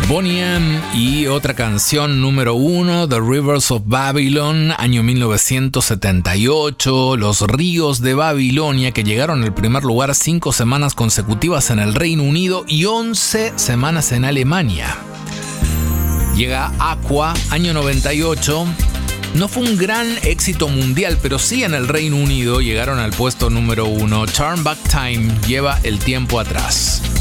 Boney M. y otra canción número 1, The Rivers of Babylon, año 1978. Los ríos de Babilonia, que llegaron al primer lugar 5 semanas consecutivas en el Reino Unido y 11 semanas en Alemania. Llega Aqua, año 98. No fue un gran éxito mundial, pero sí en el Reino Unido llegaron al puesto número 1. Turn Back Time, lleva el tiempo atrás.